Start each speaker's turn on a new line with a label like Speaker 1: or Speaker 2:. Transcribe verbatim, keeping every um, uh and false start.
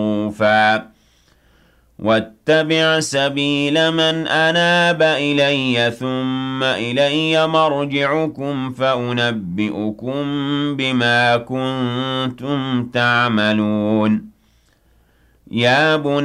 Speaker 1: معروفا واتبع سبيل من أناب إلي ثم إلي مرجعكم فأنبئكم بما كنتم تعملون يا بني